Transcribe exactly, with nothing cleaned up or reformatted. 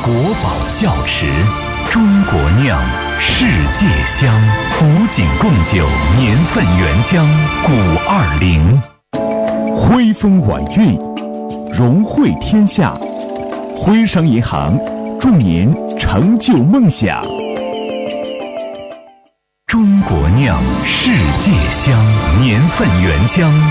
国宝窖池，中国酿，世界香。古井贡酒年份原浆古二零， 徽风晚韵，融汇天下。徽商银行祝您成就梦想。 中国酿，世界香，年份原浆